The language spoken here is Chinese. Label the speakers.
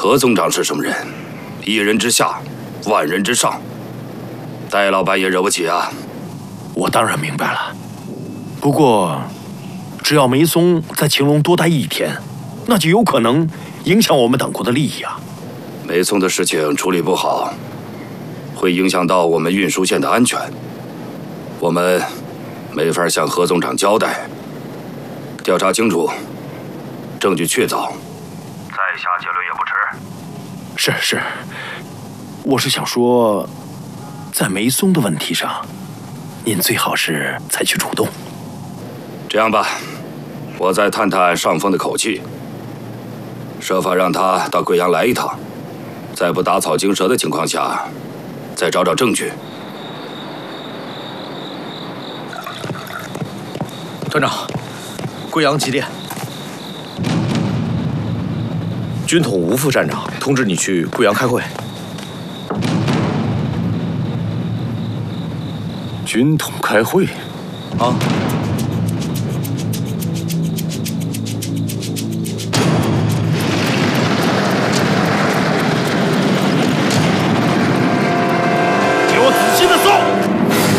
Speaker 1: 何总长是什么人？一人之下，万人之上。戴老板也惹不起啊！
Speaker 2: 我当然明白了。不过，只要梅松在秦隆多待1天，那就有可能影响我们党国的利益啊。
Speaker 1: 梅松的事情处理不好，会影响到我们运输线的安全。我们没法向何总长交代。调查清楚，证据确凿，再下结论也不迟。
Speaker 2: 是，我是想说，在梅松的问题上，您最好是采取主动。
Speaker 1: 这样吧，我再探探上峰的口气，设法让他到贵阳来一趟，在不打草惊蛇的情况下，再找找证据。
Speaker 3: 团长，贵阳急电，军统吴副站长通知你去贵阳开会。
Speaker 4: 军统开会？
Speaker 3: 啊，